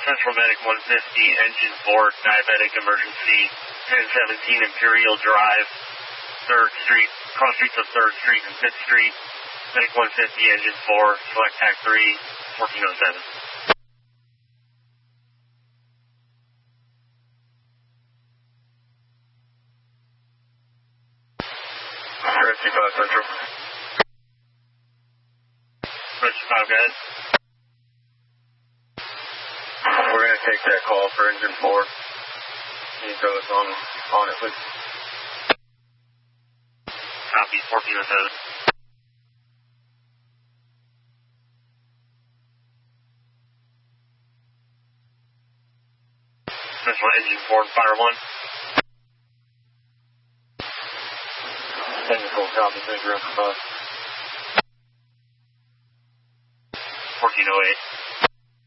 Central Medic 150, Engine 4, diabetic emergency, 1017 Imperial Drive, 3rd Street, cross streets of 3rd Street and 5th Street, Medic 150, Engine 4, select TAC 3, 1407. 55 Central. 55, guys. We're going to take that call for Engine 4. Nico is on it, please. Copy, 1407. Central Engine 4 and Fire 1. Technical copy, thank you, 1408.